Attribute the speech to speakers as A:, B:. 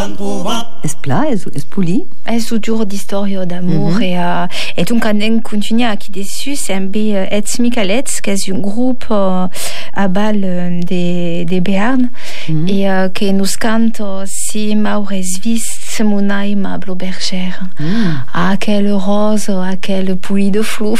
A: pla, es poli.
B: Es toujours d'histoire d'amour et donc on continue qui dessus c'est un Ets Micalets qui est un groupe à Bâle des Béarn et qui nous cante si Maures vist Monaï ma Blobergère à quelle rose à quelle poulie de flou